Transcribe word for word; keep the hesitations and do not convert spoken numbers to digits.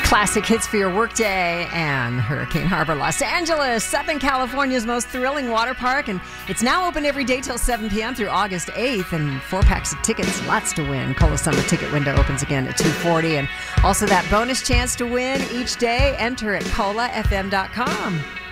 Classic hits for your workday and Hurricane Harbor, Los Angeles, Southern California's most thrilling water park. And it's now open every day till seven p.m. through August eighth. And four packs of tickets, lots to win. Cola Summer ticket window opens again at two forty. And also that bonus chance to win each day. Enter at cola f m dot com.